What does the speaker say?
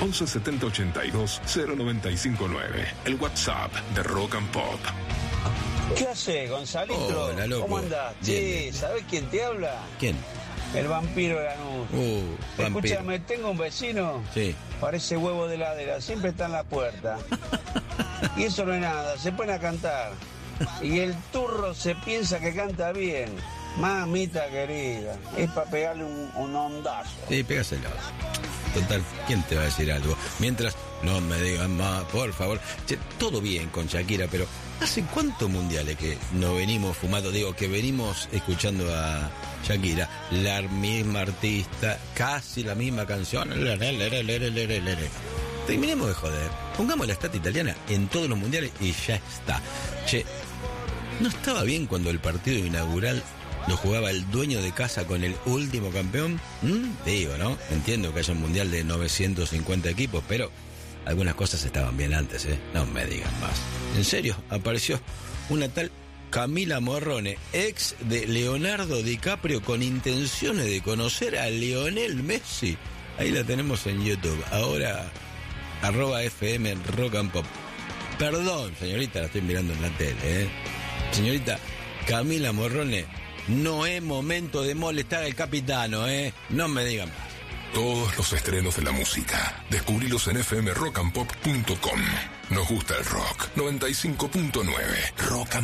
11 70 82 0959. El WhatsApp de Rock and Pop. ¿Qué hace, Gonzalito? Hola, loco. ¿Cómo andás? Bien. ¿Sabés quién te habla? ¿Quién? El vampiro de Lanús. Vampiro. Escúchame, tengo un vecino. Sí. Parece huevo de heladera, siempre está en la puerta. Y eso no es nada, se pone a cantar. Y el turro se piensa que canta bien. Mamita querida, es para pegarle un ondazo. Sí, pégaselo. Total, ¿quién te va a decir algo? Mientras, no me digan más, por favor. Che, todo bien con Shakira, pero ¿hace cuántos mundiales que no venimos fumando? Digo, que venimos escuchando a Shakira, la misma artista, casi la misma canción. Terminemos de joder. Pongamos la estátua italiana en todos los mundiales y ya está. Che, ¿no estaba bien cuando el partido inaugural lo jugaba el dueño de casa con el último campeón? Digo, ¿no? Entiendo que haya un mundial de 950 equipos, pero algunas cosas estaban bien antes, ¿eh? No me digan más. En serio, apareció una tal Camila Morrone, ex de Leonardo DiCaprio, con intenciones de conocer a Lionel Messi. Ahí la tenemos en YouTube. Ahora, @FM Rock and Pop. Perdón, señorita, la estoy mirando en la tele, ¿eh? Señorita Camila Morrone, no es momento de molestar al capitano, ¿eh? No me digan más. Todos los estrenos de la música, descubrilos en fmrockandpop.com. Nos gusta el rock. 95.9 Rock and